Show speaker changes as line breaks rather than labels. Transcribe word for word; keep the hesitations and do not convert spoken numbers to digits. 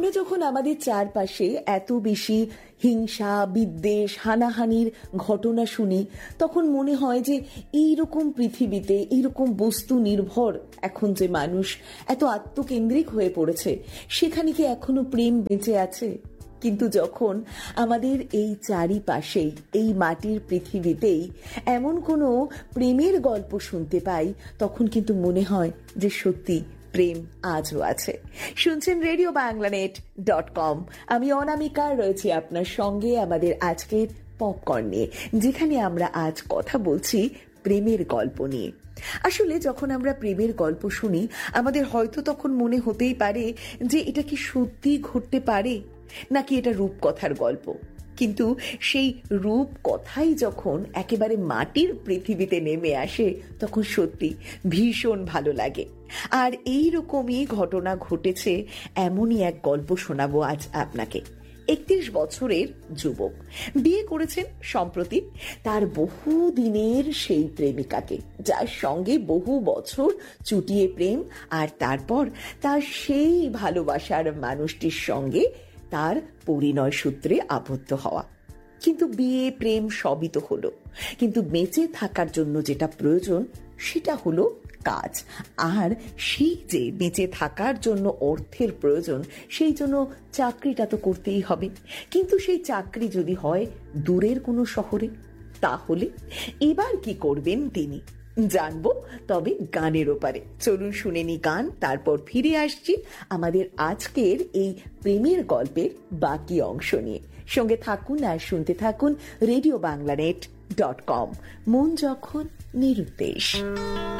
আমরা যখন আমাদের চারপাশে এত বেশি হিংসা, বিদ্বেষ, হানাহানির ঘটনা শুনি, তখন মনে হয় যে এইরকম পৃথিবীতে, এইরকম বস্তু নির্ভর এখন যে মানুষ এত আত্মকেন্দ্রিক হয়ে পড়েছে, সেখানে কি এখনো প্রেম বেঁচে আছে? কিন্তু যখন আমাদের এই চারিপাশেই, এই মাটির পৃথিবীতেই এমন কোনো প্রেমের গল্প শুনতে পাই, তখন কিন্তু মনে হয় যে সত্যি প্রেম আজও আছে। শুনছেন রেডিও বাংলানেট ডট কম। আমি অনামিকা রয়েছি আপনার সঙ্গে আমাদের আজকের পপকর্ন নিয়ে, যেখানে আমরা আজ কথা বলছি প্রেমের গল্প নিয়ে। আসলে যখন আমরা প্রেমের গল্প শুনি, আমাদের হয়তো তখন মনে হতেই পারে যে এটা কি সত্যি ঘটতে পারে, নাকি এটা রূপকথার গল্প। কিন্তু সেই রূপকথাই যখন একেবারে মাটির পৃথিবীতে নেমে আসে, তখন সত্যি ভীষণ ভালো লাগে। আর এই রকমই ঘটনা ঘটেছে, এমনই এক গল্প শোনাবো আজ আপনাকে। একত্রিশ বছরের যুবক, বিয়ে করেছেন সম্প্রতি তার বহু দিনের সেই প্রেমিকাকে, যার সঙ্গে বহু বছর চুটিয়ে প্রেম, আর তারপর তার সেই ভালোবাসার মানুষটির সঙ্গে তার পরিণয় সূত্রে আবদ্ধ হওয়া। কিন্তু বিয়ে, প্রেম সবই তো হলো, কিন্তু বেঁচে থাকার জন্য যেটা প্রয়োজন সেটা হলো কাজ। আর সেই যে বেঁচে থাকার জন্য অর্থের প্রয়োজন, সেই জন্য চাকরিটা তো করতেই হবে। কিন্তু সেই চাকরি যদি হয় দূরের কোনো শহরে, তাহলে এবার কি করবেন তিনি, জানবো তবে গানের ওপারে। চলুন শুনে নি গান, তারপর ফিরে আসছি আমাদের আজকের এই প্রেমের গল্পের বাকি অংশ নিয়ে। সঙ্গে থাকুন আর শুনতে থাকুন রেডিও বাংলানেট ডট কম। মন যখন নিরুদ্দেশ।